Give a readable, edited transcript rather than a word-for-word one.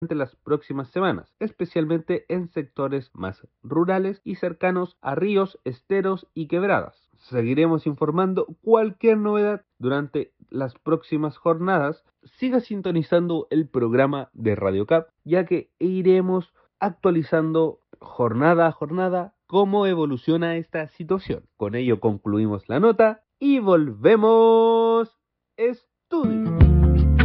las próximas semanas, especialmente en sectores más rurales y cercanos a ríos, esteros y quebradas. Seguiremos informando cualquier novedad durante las próximas jornadas. Siga sintonizando el programa de Radio Cap, ya que iremos actualizando jornada a jornada cómo evoluciona esta situación. Con ello concluimos la nota y volvemos estudio.